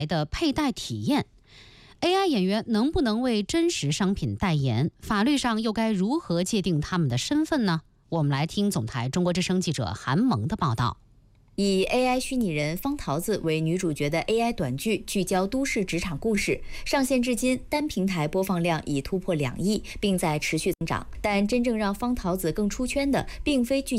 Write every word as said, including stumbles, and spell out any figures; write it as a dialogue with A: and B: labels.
A: 的佩戴体验。A I 演员能不能为真实商品代言？法律上又该如何界定他们的身份呢？我们来听总台中国之声记者韩萌的报道。
B: 以 A I 虚拟人方桃子为女主角的 A I 短剧，聚焦都市职场故事，上线至今单平台播放量已突破两亿，并在持续增长。但真正让方桃子更出圈的，并非剧